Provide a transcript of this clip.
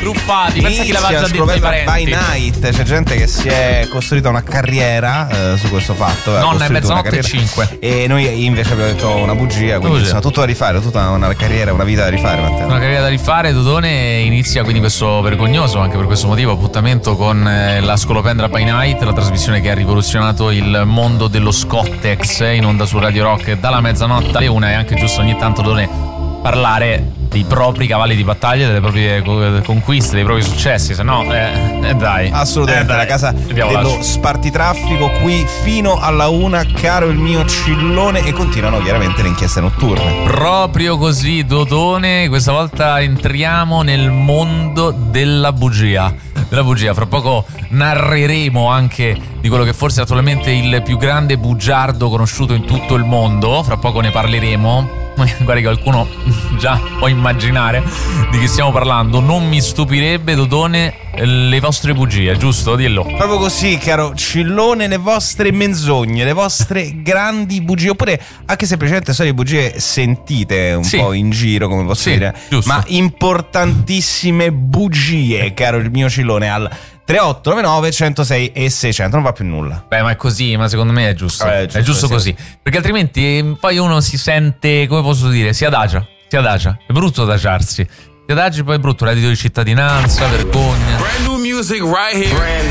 truffati. Pensa chi l'aveva già detto ai parenti. By night, c'è gente che si è costruita una carriera su questo fatto. Nonna è mezzanotte e 5. E noi invece abbiamo detto una bugia, quindi insomma, tutto da rifare, tutta una carriera, una vita da rifare, Matteo. Una carriera da rifare. Dodone inizia quindi questo vergognoso, anche per questo motivo, appuntamento con la Scolopendra by Night, la trasmissione che ha rivoluzionato il mondo dello Scottex, in onda su Radio Rock dalla mezzanotte alle 1. È anche giusto ogni tanto Dodone parlare dei propri cavalli di battaglia, delle proprie conquiste, dei propri successi, se no dai. Assolutamente, la casa dello spartitraffico qui fino alla 1, caro il mio Cillone, e continuano chiaramente le inchieste notturne. Proprio così, Dodone, questa volta entriamo nel mondo della bugia. Fra poco narreremo anche di quello che forse è attualmente il più grande bugiardo conosciuto in tutto il mondo. Fra poco ne parleremo. Guarda, qualcuno già può immaginare di chi stiamo parlando. Non mi stupirebbe, Dodone, le vostre bugie, giusto? Dillo. Proprio così, caro Cillone, le vostre menzogne, le vostre grandi bugie, oppure anche semplicemente storie di bugie sentite un po' in giro, come posso dire, giusto. Ma importantissime bugie, caro il mio Cillone, al 3899 106 e 600. Non va più nulla. Beh, ma è così, ma secondo me è giusto. È giusto così. Perché altrimenti poi uno si sente, come posso dire, si adagia. È brutto adagiarsi. Ti adagi, poi è brutto, reddito di cittadinanza, vergogna. Brand new music right here.